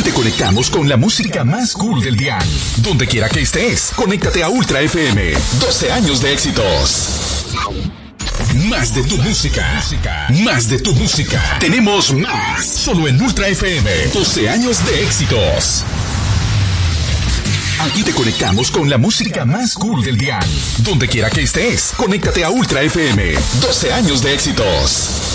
te conectamos con la música más cool del dial. Donde quiera que estés, conéctate a Ultra FM. 12 años de éxitos. Más de tu música. Más de tu música. Tenemos más. Solo en Ultra FM. 12 años de éxitos. Aquí te conectamos con la música más cool del dial. Donde quiera que estés, conéctate a Ultra FM. 12 años de éxitos.